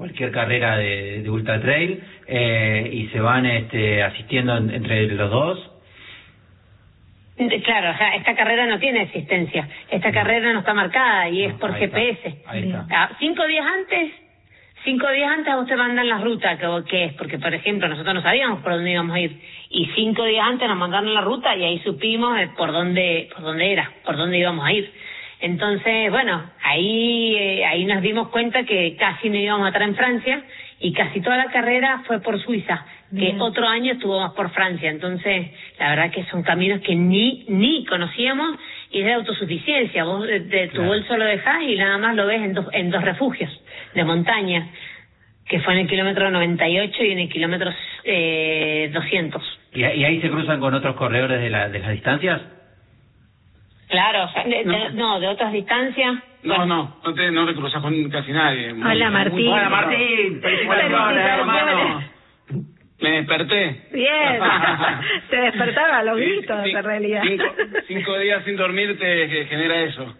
cualquier carrera de ultra trail, y se van asistiendo entre los dos. Claro, o sea, esta carrera no tiene asistencia, esta carrera no está marcada y es por GPS. Ahí está. 5 días antes a vos te mandan la ruta que es, porque por ejemplo nosotros no sabíamos por dónde íbamos a ir y 5 días antes nos mandaron la ruta y ahí supimos por dónde íbamos a ir. Entonces, bueno, ahí nos dimos cuenta que casi no íbamos a estar en Francia y casi toda la carrera fue por Suiza, que otro año estuvo más por Francia. Entonces, la verdad que son caminos que ni conocíamos y es de autosuficiencia. Vos tu bolso lo dejás y nada más lo ves en dos refugios de montaña, que fue en el kilómetro 98 y en el kilómetro 200. ¿Y ahí se cruzan con otros corredores de las distancias? Claro, o sea, de otras distancias. No te cruzas con casi nadie. Hola, Martín. Hola, Martín. Hermano. Me desperté. Bien. Te despertaba a los gritos, en realidad. 5 días sin dormir te genera eso.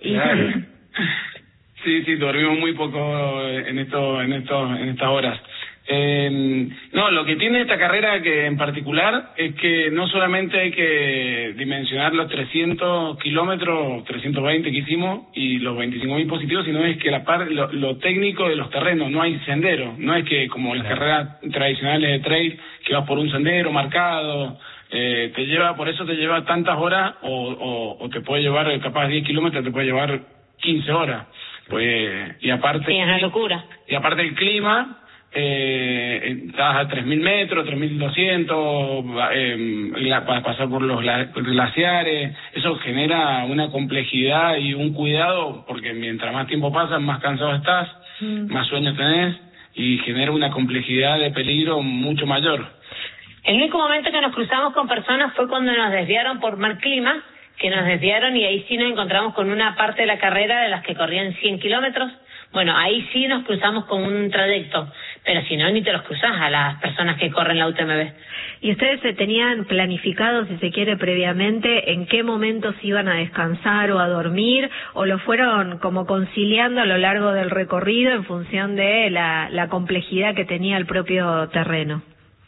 Sí, dormimos muy poco en estas horas. No, lo que tiene esta carrera que en particular es que no solamente hay que dimensionar los 300 kilómetros, 320 que hicimos y los 25.000 positivos, sino es que lo técnico de los terrenos, no hay sendero, no es que como las carreras tradicionales de trail que vas por un sendero marcado, por eso te lleva tantas horas o te puede llevar capaz 10 kilómetros, te puede llevar 15 horas, pues, y aparte... Sí, es una locura. Y aparte el clima... estás a 3.000 metros, 3.200, para pasar por los glaciares, eso genera una complejidad y un cuidado, porque mientras más tiempo pasa, más cansado estás, más sueños tenés, y genera una complejidad de peligro mucho mayor. El único momento que nos cruzamos con personas fue cuando nos desviaron por mal clima, que nos desviaron y ahí sí nos encontramos con una parte de la carrera de las que corrían 100 kilómetros. Bueno, ahí sí nos cruzamos con un trayecto, pero si no, ni te los cruzás a las personas que corren la UTMB. ¿Y ustedes se tenían planificado, si se quiere, previamente, en qué momentos iban a descansar o a dormir, o lo fueron como conciliando a lo largo del recorrido en función de la complejidad que tenía el propio terreno?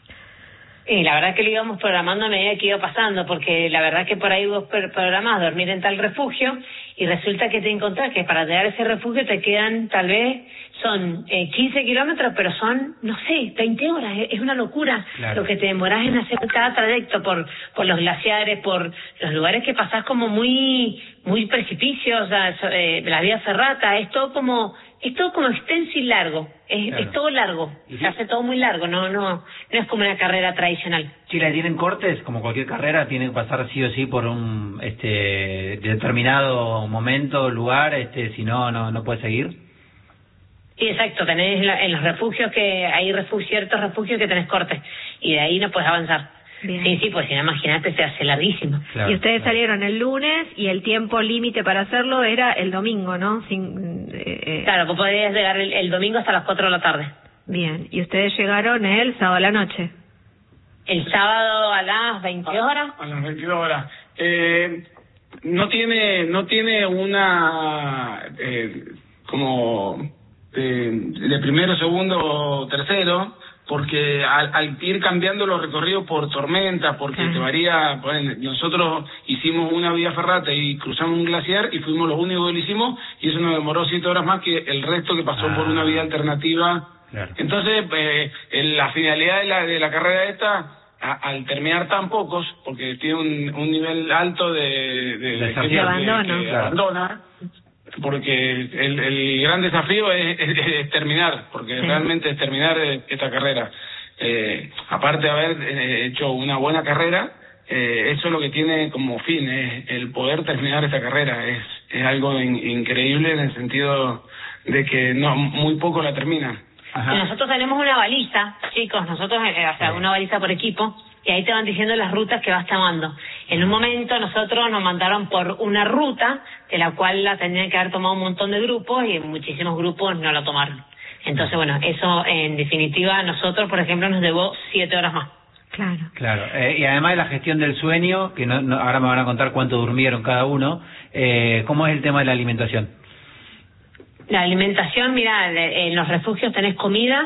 Y la verdad que lo íbamos programando a medida que iba pasando, porque la verdad que por ahí vos programás dormir en tal refugio y resulta que te encontrás que para llegar a ese refugio te quedan son 15 kilómetros, pero son, no sé, 20 horas. Es una locura lo que te demorás en hacer cada trayecto por los glaciares, por los lugares que pasás como muy precipicios, la vía ferrata, es todo como extenso y largo, es todo largo, se hace todo muy largo, no es como una carrera tradicional. Chile, ¿tienen cortes? Como cualquier carrera, tienen que pasar sí o sí por un determinado momento, lugar, si no puede seguir. Sí, exacto, tenés en los refugios que hay ciertos refugios que tenés cortes y de ahí no puedes avanzar. Bien. Sí, pues si no, imagínate, se hace larguísimo. Claro, y ustedes salieron el lunes y el tiempo límite para hacerlo era el domingo, ¿no? Claro, vos podrías llegar el domingo hasta las 4 de la tarde. Bien, y ustedes llegaron el sábado a la noche. El sábado a las 22 horas. A las 22 horas. No tiene una como de primero, segundo, tercero, porque al ir cambiando los recorridos por tormenta, porque te varía, nosotros hicimos una vía ferrata y cruzamos un glaciar y fuimos los únicos que lo hicimos y eso nos demoró 7 horas más que el resto que pasó por una vía alternativa. Claro. Entonces, la finalidad de la carrera esta, al terminar tan pocos, porque tiene un nivel alto de abandono. Que abandona, porque el gran desafío es terminar, porque realmente es terminar esta carrera. Aparte de haber hecho una buena carrera, eso es lo que tiene como fin, es el poder terminar esta carrera. Es algo increíble en el sentido de que muy poco la terminan. Nosotros tenemos una baliza, chicos, una baliza por equipo, y ahí te van diciendo las rutas que vas tomando. En un momento nosotros nos mandaron por una ruta, de la cual la tenían que haber tomado un montón de grupos, y muchísimos grupos no la tomaron. Entonces, bueno, eso en definitiva a nosotros, por ejemplo, nos llevó 7 horas más. Claro. Y además de la gestión del sueño, que ahora me van a contar cuánto durmieron cada uno, ¿cómo es el tema de la alimentación? La alimentación, mira, en los refugios tenés comida,